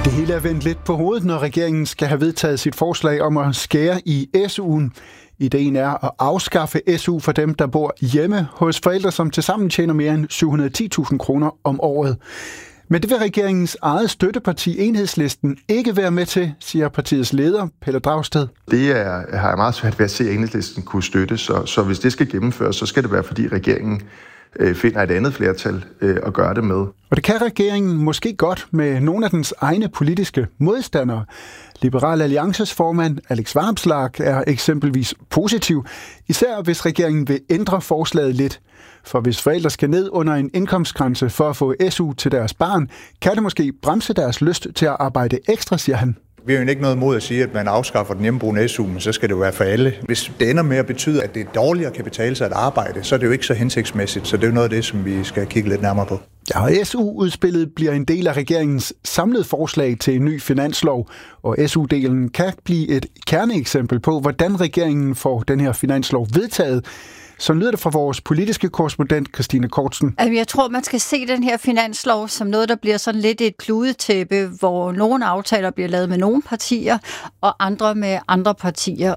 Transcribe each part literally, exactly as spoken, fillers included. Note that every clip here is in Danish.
Det hele er vendt lidt på hovedet, når regeringen skal have vedtaget sit forslag om at skære i S U'en. Ideen er at afskaffe S U for dem, der bor hjemme hos forældre, som tilsammen tjener mere end syv hundrede og ti tusind kroner om året. Men det vil regeringens eget støtteparti Enhedslisten ikke være med til, siger partiets leder, Pelle Dragsted. Det er, har jeg meget svært ved at se, at Enhedslisten kunne støtte, så, så hvis det skal gennemføres, så skal det være, fordi regeringen øh, finder et andet flertal øh, at gøre det med. Og det kan regeringen måske godt med nogle af dens egne politiske modstandere. Liberal Alliances formand Alex Vanopslagh er eksempelvis positiv, især hvis regeringen vil ændre forslaget lidt. For hvis forældre skal ned under en indkomstgrænse for at få S U til deres barn, kan det måske bremse deres lyst til at arbejde ekstra, siger han. Vi har jo ikke noget imod at sige, at man afskaffer den hjemmeboende S U, men så skal det jo være for alle. Hvis det ender med at betyde, at det dårligere kan betale sig at arbejde, så er det jo ikke så hensigtsmæssigt. Så det er jo noget af det, som vi skal kigge lidt nærmere på. Ja, og S U-udspillet bliver en del af regeringens samlede forslag til en ny finanslov, og S U-delen kan blive et kerneeksempel på, hvordan regeringen får den her finanslov vedtaget. Så lyder det fra vores politiske korrespondent, Christine Kortsen. Jeg tror, man skal se den her finanslov som noget, der bliver sådan lidt et kludetæppe, hvor nogle aftaler bliver lavet med nogle partier, og andre med andre partier.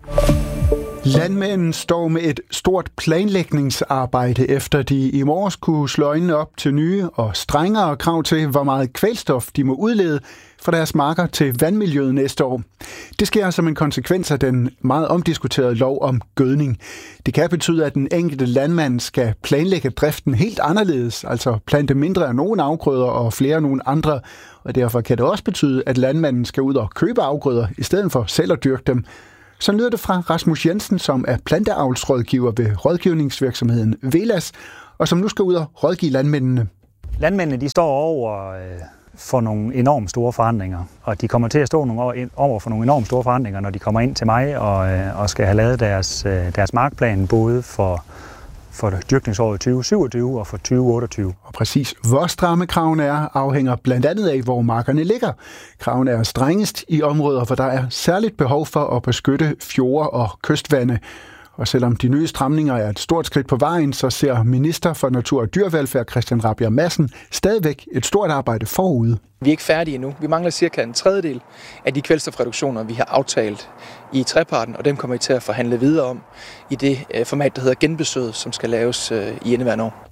Landmændene står med et stort planlægningsarbejde, efter de i morges kunne slå øjnene op til nye og strengere krav til, hvor meget kvælstof de må udlede fra deres marker til vandmiljøet næste år. Det sker som en konsekvens af den meget omdiskuterede lov om gødning. Det kan betyde, at den enkelte landmand skal planlægge driften helt anderledes, altså plante mindre af nogle afgrøder og flere af nogle andre. Og derfor kan det også betyde, at landmanden skal ud og købe afgrøder, i stedet for selv at dyrke dem. Så lyder det fra Rasmus Jensen, som er planteavlsrådgiver ved rådgivningsvirksomheden Velas, og som nu skal ud og rådgive landmændene. Landmændene de står over for nogle enormt store forandringer, og de kommer til at stå over for nogle enormt store forandringer, når de kommer ind til mig og, og skal have lavet deres, deres markplan, både for, for dyrkningsåret tyve syvogtyve og for tyve otteogtyve. Og præcis hvor stramme kravene er, afhænger blandt andet af, hvor markerne ligger. Kravene er strengest i områder, hvor der er særligt behov for at beskytte fjorde og kystvande. Og selvom de nye stramninger er et stort skridt på vejen, så ser minister for natur og dyrevelfærd Christian Rabjerg Madsen stadigvæk et stort arbejde forude. Vi er ikke færdige endnu. Vi mangler cirka en tredjedel af de kvælstofreduktioner, vi har aftalt i treparten, og dem kommer vi til at forhandle videre om i det format, der hedder genbesøget, som skal laves i indeværende år.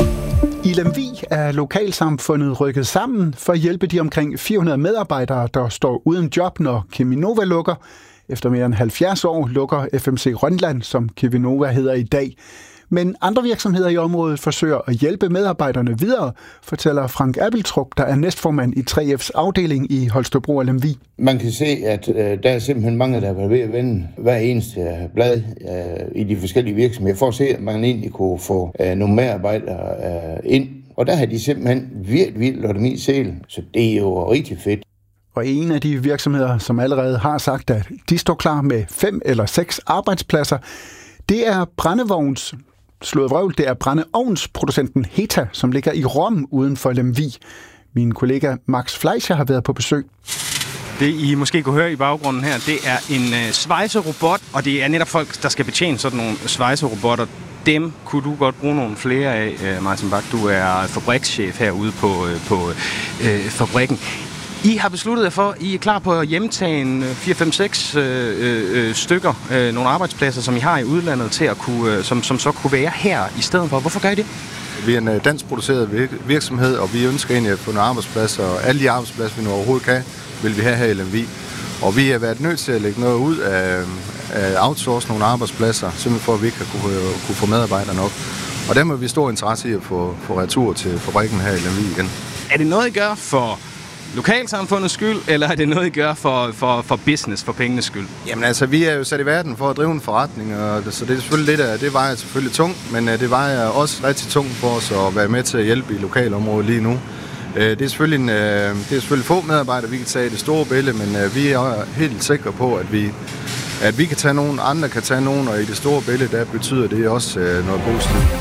I Lemvig er lokalsamfundet rykket sammen for at hjælpe de omkring fire hundrede medarbejdere, der står uden job, når Cheminova lukker. Efter mere end halvfjerds år lukker F M C Rønland, som Cheminova hedder i dag. Men andre virksomheder i området forsøger at hjælpe medarbejderne videre, fortæller Frank Abeltrup, der er næstformand i tre F's afdeling i Holstebro og Lemvig. Man kan se, at øh, der er simpelthen mange, der er ved at vende hver eneste blad øh, i de forskellige virksomheder, for at se, at man egentlig kunne få øh, nogle medarbejdere øh, ind. Og der har de simpelthen virkelig, virkelig lagt dem i selen, så det er jo rigtig fedt. Og en af de virksomheder, som allerede har sagt, at de står klar med fem eller seks arbejdspladser, det er brændevogns, slået vrøvl, det er brændeovnsproducenten Heta, som ligger i Rom uden for Lemvig. Min kollega Max Fleischer har været på besøg. Det I måske kunne høre i baggrunden her, det er en øh, svejserobot, og det er netop folk, der skal betjene sådan nogle svejserobotter. Dem kunne du godt bruge nogle flere af, Martin Bach. Du er fabrikschef herude på, på øh, fabrikken. I har besluttet jer for, I er klar på at hjemtage en fire fem seks øh, øh, stykker, øh, nogle arbejdspladser, som I har i udlandet, til at kunne, øh, som, som så kunne være her i stedet for. Hvorfor gør I det? Vi er en dansk produceret virksomhed, og vi ønsker egentlig at få nogle arbejdspladser, og alle de arbejdspladser, vi nu overhovedet kan, vil vi have her i Lemvig. Og vi har været nødt til at lægge noget ud af, af outsource nogle arbejdspladser, simpelthen for at vi ikke kan kunne, kunne få medarbejdere nok. Og der må vi stor interesse i at få, få retur til fabrikken her i Lemvig igen. Er det noget, I gør for lokalsamfundets skyld, eller er det noget, I gør for, for, for business, for pengenes skyld? Jamen altså, vi er jo sat i verden for at drive en forretning, og det, så det er selvfølgelig lidt af, det vejer selvfølgelig tungt, men det vejer også rigtig tungt for os at være med til at hjælpe i lokalområdet lige nu. Det er selvfølgelig, en, det er selvfølgelig få medarbejdere, vi kan tage i det store billede, men vi er helt sikre på, at vi, at vi kan tage nogen, andre kan tage nogen, og i det store billede, der betyder det også noget positivt.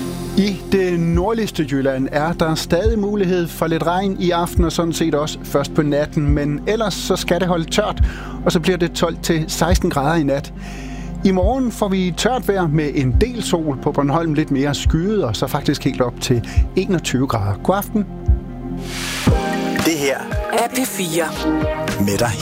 I det nordligste Jylland er der stadig mulighed for lidt regn i aften, og sådan set også først på natten, men ellers så skal det holde tørt, og så bliver det tolv til seksten grader i nat. I morgen får vi tørt vejr med en del sol, på Bornholm lidt mere skyet, og så faktisk helt op til enogtyve grader. God aften. Det her er P fire. Med dig